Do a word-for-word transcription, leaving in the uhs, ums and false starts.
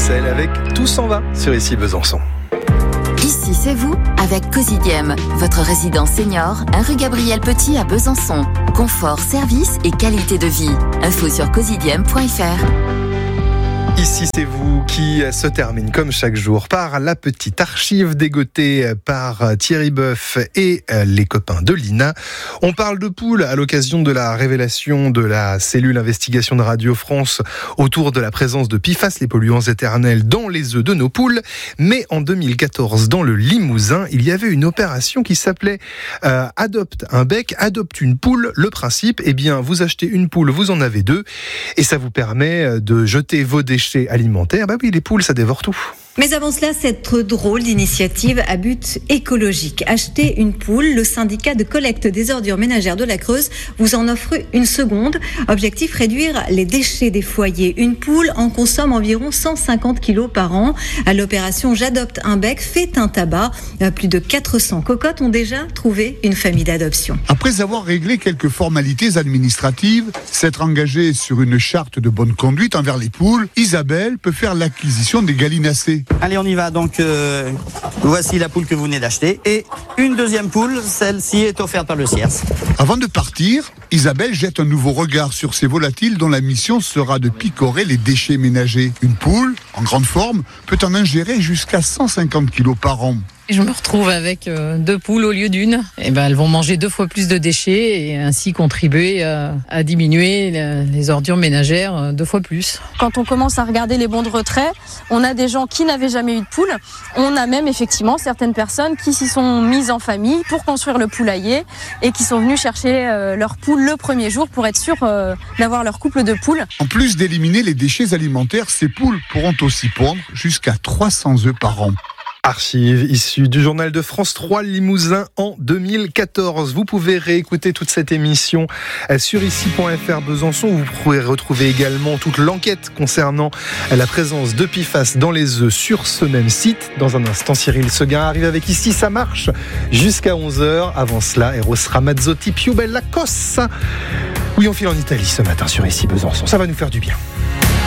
Roussel avec Tout s'en va sur Ici Besançon. Ici c'est vous avec Cosidiem, votre résidence senior, un rue Gabriel Petit à Besançon. Confort, service et qualité de vie. Info sur cosidiem point f r. Ici c'est vous qui se termine comme chaque jour par la petite archive dégotée par Thierry Boeuf et les copains de l'I N A. On parle de poules à l'occasion de la révélation de la cellule investigation de Radio France autour de la présence de P F A S, les polluants éternels, dans les œufs de nos poules. Mais en deux mille quatorze, dans le Limousin, il y avait une opération qui s'appelait euh, Adopte un bec, adopte une poule. Le principe, eh bien, vous achetez une poule, vous en avez deux, et ça vous permet de jeter vos déchets alimentaires. Bah oui, les poules, ça dévore tout. Mais avant cela, cette drôle d'initiative à but écologique. Acheter une poule, le syndicat de collecte des ordures ménagères de la Creuse vous en offre une seconde. Objectif, réduire les déchets des foyers. Une poule en consomme environ cent cinquante kilos par an. À l'opération J'adopte un bec, fait un tabac. Plus de quatre cents cocottes ont déjà trouvé une famille d'adoption. Après avoir réglé quelques formalités administratives, s'être engagée sur une charte de bonne conduite envers les poules, Isabelle peut faire l'acquisition des gallinacés. Allez, on y va. Donc, euh, voici la poule que vous venez d'acheter. Et une deuxième poule, celle-ci est offerte par le C I R S. Avant de partir, Isabelle jette un nouveau regard sur ces volatiles dont la mission sera de picorer les déchets ménagers. Une poule, en grande forme, peut en ingérer jusqu'à cent cinquante kilos par an. Je me retrouve avec euh, deux poules au lieu d'une. Et ben, elles vont manger deux fois plus de déchets et ainsi contribuer euh, à diminuer les, les ordures ménagères euh, deux fois plus. Quand on commence à regarder les bons de retrait, on a des gens qui n'avaient jamais eu de poule. On a même effectivement certaines personnes qui s'y sont mises en famille pour construire le poulailler et qui sont venues chercher euh, leur poule le premier jour pour être sûrs euh, d'avoir leur couple de poules. En plus d'éliminer les déchets alimentaires, ces poules pourront aussi pondre jusqu'à trois cents œufs par an. Archive issue du journal de France trois Limousin en deux mille quatorze. Vous pouvez réécouter toute cette émission sur ici point f r Besançon. Vous pourrez retrouver également toute l'enquête concernant la présence de P F A S dans les œufs sur ce même site. Dans un instant, Cyril Seguin arrive avec Ici ça marche jusqu'à onze heures. Avant cela, Eros Ramazzotti, Più bella cosa. Oui, on file en Italie ce matin sur Ici Besançon. Ça va nous faire du bien.